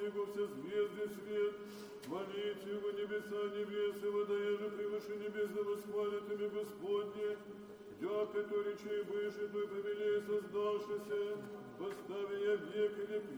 Его все звезды свет. Хвалите Его небеса небес, и водая же превыше небесного восхвалит имя Господне. Яко то речей выше, той помилее создавшийся, поставя век и век